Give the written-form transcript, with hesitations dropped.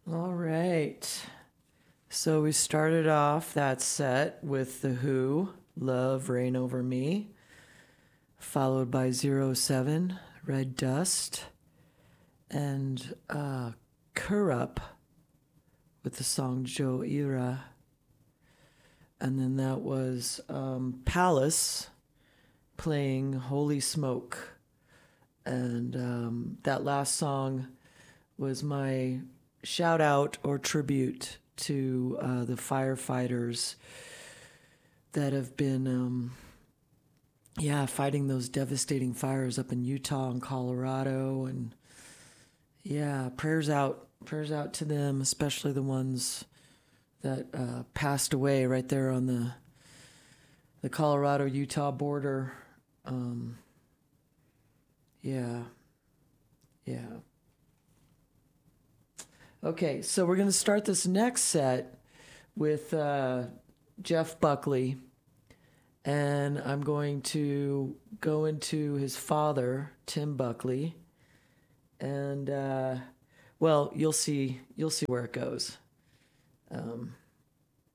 All right. So we started off that set with The Who, Love Reign Over Me, followed by Zero 07, Red Dust, and Kurup with the song Joe Ira. And then that was Palace playing Holy Smoke. And that last song was my shout out or tribute to the firefighters that have been, fighting those devastating fires up in Utah and Colorado. And yeah, prayers out to them, especially the ones that passed away right there on the Colorado-Utah border. Yeah. Okay, so we're going to start this next set with Jeff Buckley, and I'm going to go into his father, Tim Buckley, and you'll see where it goes.